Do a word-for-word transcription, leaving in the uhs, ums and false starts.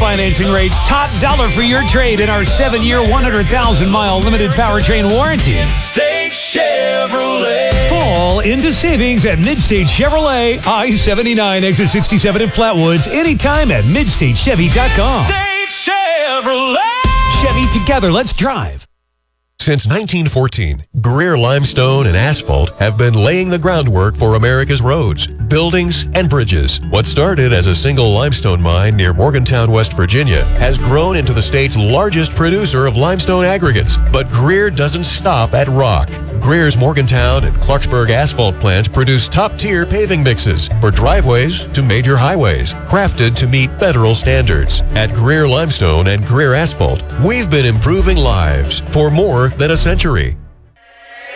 financing rates, top dollar for your trade in our seven-year, one hundred thousand mile limited powertrain warranty. Midstate Chevrolet. Fall into savings at Midstate Chevrolet, I seventy-nine, exit sixty-seven in Flatwoods. Anytime at midstate chevy dot com. Midstate Chevrolet. Chevy, together, let's drive. Since nineteen fourteen, Greer Limestone and Asphalt have been laying the groundwork for America's roads, buildings, and bridges. What started as a single limestone mine near Morgantown, West Virginia, has grown into the state's largest producer of limestone aggregates. But Greer doesn't stop at rock. Greer's Morgantown and Clarksburg asphalt plants produce top-tier paving mixes for driveways to major highways, crafted to meet federal standards. At Greer Limestone and Greer Asphalt, we've been improving lives for more than a century.